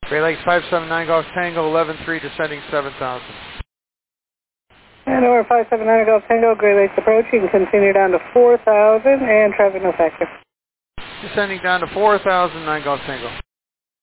Great Lakes 579 Golf Tango, 11-3, descending 7,000. And over 579 Golf Tango, Great Lakes approach. You can continue down to 4,000 and traffic no factor. Descending down to 4,000, 9 Golf Tango.